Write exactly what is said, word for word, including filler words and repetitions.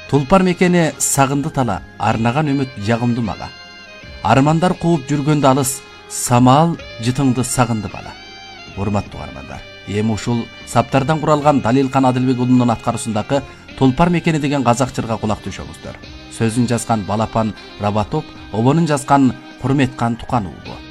Тулпар мекени сагынды тала, арнаган үмүт жагымды мага. Армандар кууп жүргөндө алыс, самал жытыңды сагынды бала. Урматтуу угармандар, эми ушул саптардан куралган Далилкан Адилбек уулунун аткаруусундагы Тулпар мекени деген казак жырга кулак түшөңүздөр. Сөзүн жазган Балапан Рабатоп, обонун жазган Курметкан Тукан уулу.